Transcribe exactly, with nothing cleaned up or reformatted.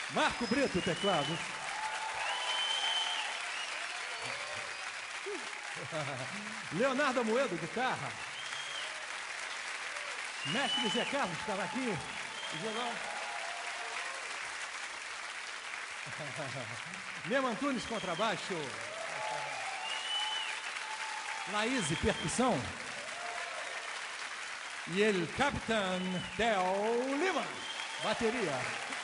Marco Brito, teclado. Leonardo Amoedo, guitarra. Mestre Zé Carlos, cavaquinho e violão. Memo Antunes, contrabaixo. Laís, percussão. E ele, Capitão Theo Lima, bateria.